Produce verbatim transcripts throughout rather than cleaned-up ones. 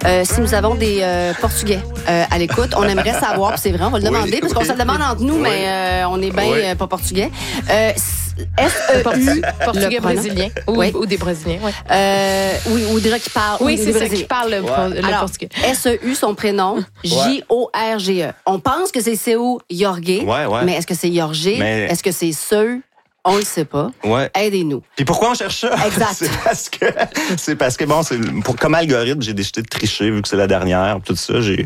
Euh, si nous avons des euh, Portugais euh, à l'écoute, on aimerait savoir, puis c'est vrai, on va le demander, oui, parce qu'on oui. se le demande entre nous, oui. mais euh, on est bien oui. euh, pas portugais. Euh, S E U, portugais brésilien. Ou, oui. ou des Brésiliens, oui. Euh, oui, ou des gens qui parlent. Oui, c'est ça, qui parlent le, ouais. le Alors, portugais. S E U, son prénom, J O R G E. On pense que c'est C O Jorge, ouais, ouais. mais est-ce que c'est Jorge? Mais... Est-ce que c'est ce? On le sait pas. Ouais. Aidez-nous. Puis pourquoi on cherche ça? Exact. c'est parce que, c'est parce que bon, c'est, pour, comme algorithme, j'ai décidé de tricher vu que c'est la dernière, tout ça. J'ai,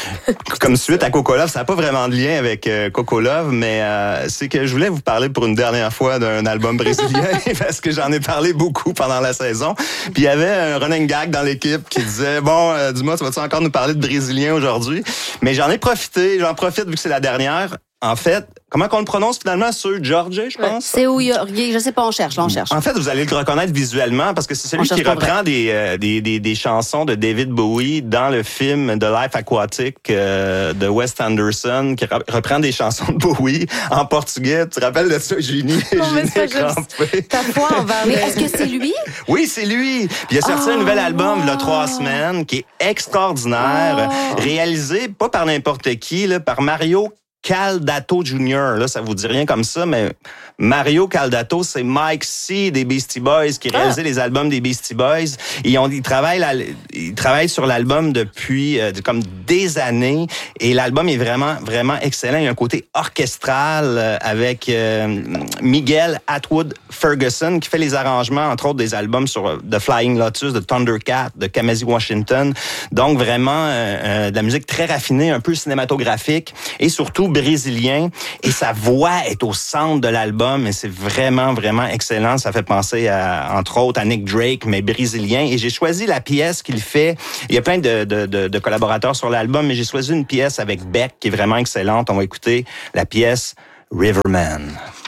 comme suite à Coco Love, ça n'a pas vraiment de lien avec euh, Coco Love, mais euh, c'est que je voulais vous parler pour une dernière fois d'un album brésilien parce que j'en ai parlé beaucoup pendant la saison. Puis il y avait un running gag dans l'équipe qui disait, bon, euh, dis-moi, tu vas-tu encore nous parler de Brésilien aujourd'hui? Mais j'en ai profité, j'en profite vu que c'est la dernière. En fait, comment qu'on le prononce finalement? Sur Jorge, je pense? C'est où Jorge, je sais pas, on cherche, on cherche. En fait, vous allez le reconnaître visuellement parce que c'est celui qui reprend des, euh, des, des, des chansons de David Bowie dans le film The Life Aquatic euh, de Wes Anderson, qui reprend des chansons de Bowie en portugais. Tu te rappelles de ça, Génie? Génie crampé. Ta foi envers Mais est-ce que c'est lui? Oui, c'est lui. Puis il a sorti oh, un nouvel album, wow. là, trois semaines, qui est extraordinaire, oh. réalisé pas par n'importe qui, là, par Mario Caldato junior Là, ça vous dit rien comme ça, mais Mario Caldato, c'est Mike C des Beastie Boys qui réalisait ah. les albums des Beastie Boys. Ils ont, ils travaillent, la, ils travaillent sur l'album depuis euh, comme des années et l'album est vraiment, vraiment excellent. Il y a un côté orchestral euh, avec euh, Miguel Atwood Ferguson qui fait les arrangements, entre autres, des albums sur euh, The Flying Lotus, de Thundercat, de Kamasi Washington. Donc, vraiment, euh, euh, de la musique très raffinée, un peu cinématographique et surtout brésilien. Et sa voix est au centre de l'album. Mais c'est vraiment, vraiment excellent. Ça fait penser, à, entre autres, à Nick Drake, mais brésilien. Et j'ai choisi la pièce qu'il fait. Il y a plein de, de, de, de collaborateurs sur l'album, mais j'ai choisi une pièce avec Beck qui est vraiment excellente. On va écouter la pièce Riverman.